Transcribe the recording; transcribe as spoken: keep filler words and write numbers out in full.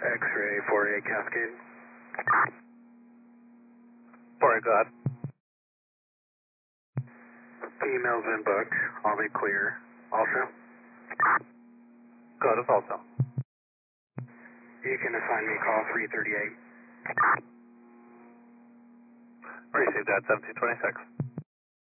X-ray forty-eight Cascade. Four, go ahead. Female's been booked. I'll be clear. Also, Go ahead, also. you can assign me call three thirty-eight. Received at seventeen twenty-six.